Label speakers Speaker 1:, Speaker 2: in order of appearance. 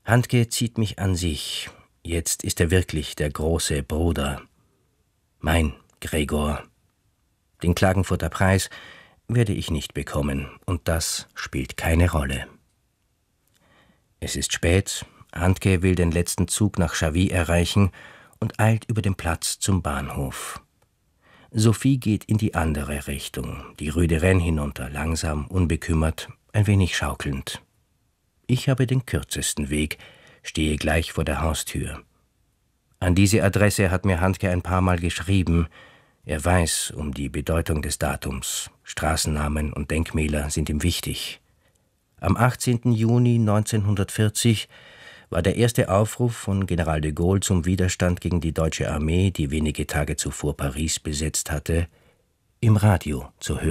Speaker 1: Handke zieht mich an sich. Jetzt ist er wirklich der große Bruder. Mein Gregor. Den Klagenfurter Preis werde ich nicht bekommen, und das spielt keine Rolle. Es ist spät, Handke will den letzten Zug nach Chavy erreichen und eilt über den Platz zum Bahnhof. Sophie geht in die andere Richtung, die Rue de Rennes hinunter, langsam, unbekümmert, ein wenig schaukelnd. Ich habe den kürzesten Weg, stehe gleich vor der Haustür. An diese Adresse hat mir Handke ein paar Mal geschrieben. Er weiß um die Bedeutung des Datums. Straßennamen und Denkmäler sind ihm wichtig. Am 18. Juni 1940 war der erste Aufruf von General de Gaulle zum Widerstand gegen die deutsche Armee, die wenige Tage zuvor Paris besetzt hatte, im Radio zu hören.